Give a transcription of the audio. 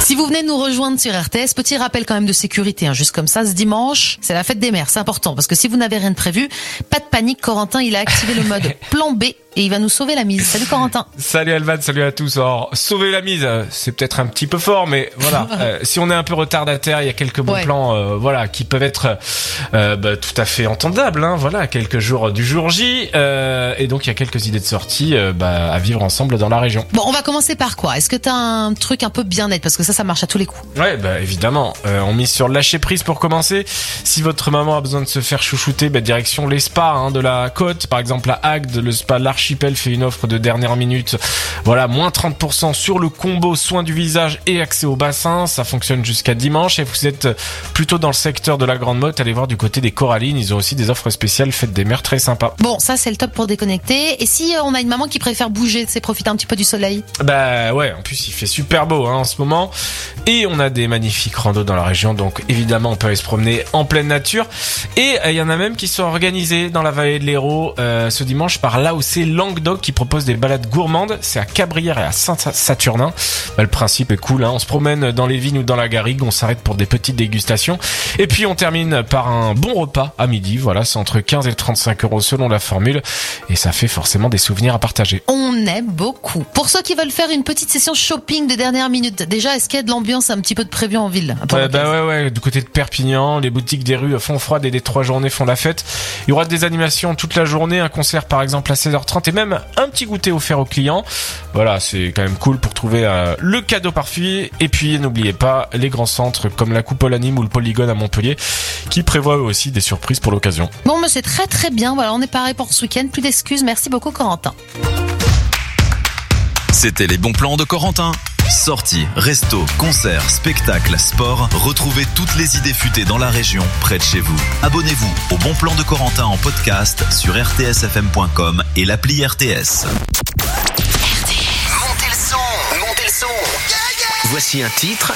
Si vous venez nous rejoindre sur RTS, petit rappel quand même de sécurité, juste comme ça, ce dimanche, c'est la fête des mères, c'est important, parce que si vous n'avez rien de prévu, pas de panique, Corentin, il a activé le mode plan B et il va nous sauver la mise. Salut Corentin. Salut Alvan, salut à tous. Alors, sauver la mise, c'est peut-être un petit peu fort, mais voilà, si on est un peu retardataire, il y a quelques bons plans, qui peuvent être tout à fait entendables, voilà, quelques jours du jour J, et donc il y a quelques idées de sortie à vivre ensemble dans la région. Bon, on va commencer par quoi? Est-ce que t'as un truc un peu bien-être, parce que ça marche à tous les coups? Ouais, évidemment, on mise sur le lâcher prise pour commencer. Si votre maman a besoin de se faire chouchouter, direction les spas de la côte, par exemple à Agde, le spa L'Archipel fait une offre de dernière minute. Voilà, moins 30% sur le combo soins du visage et accès au bassin. Ça fonctionne jusqu'à dimanche. Et vous êtes plutôt dans le secteur de la Grande Motte, allez voir du côté des Corallines. Ils ont aussi des offres spéciales fêtes des mères très sympas. Bon, ça c'est le top pour déconnecter. Et si on a une maman qui préfère bouger, c'est profiter un petit peu du soleil? Ouais, en plus il fait super beau en ce moment. Et on a des magnifiques randos dans la région. Donc évidemment on peut aller se promener en pleine nature. Et il y en a même qui sont organisés dans la vallée de l'Hérault ce dimanche par l'AOC Languedoc qui propose des balades gourmandes. C'est à Cabrières et à Saint-Saturnin. Le principe est cool, on se promène dans les vignes ou dans la garrigue, on s'arrête pour des petites dégustations. Et puis on termine par un bon repas à midi. Voilà, c'est entre 15 et 35 € selon la formule. Et ça fait forcément des souvenirs à partager. On aime beaucoup. Pour ceux qui veulent faire une petite session shopping de dernière minute, déjà, est-ce qu'il y a de l'ambiance un petit peu de prévu en ville? Ouais, du côté de Perpignan, les boutiques des rues font froide et les 3 journées font la fête. Il y aura des animations toute la journée, un concert par exemple à 16h30 et même un petit goûter offert aux clients. Voilà, c'est quand même cool pour trouver le cadeau parfait. Et puis n'oubliez pas les grands centres comme la Coupole à Nîmes ou le Polygone à Montpellier qui prévoient eux aussi des surprises pour l'occasion. Bon, mais c'est très très bien. Voilà, on est pareil pour ce week-end. Plus d'excuses. Merci beaucoup Corentin. C'était les bons plans de Corentin. Sorties, restos, concerts, spectacles, sport, retrouvez toutes les idées futées dans la région, près de chez vous. Abonnez-vous au Bon Plan de Corentin en podcast sur rtsfm.com et l'appli RTS. Montez le son. Voici un titre